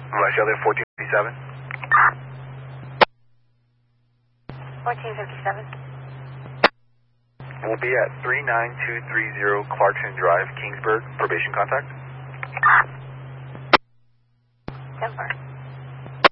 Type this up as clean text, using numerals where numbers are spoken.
Charlie 1457. 1457. We'll be at 39230 Clarkson Drive, Kingsburg. Probation contact.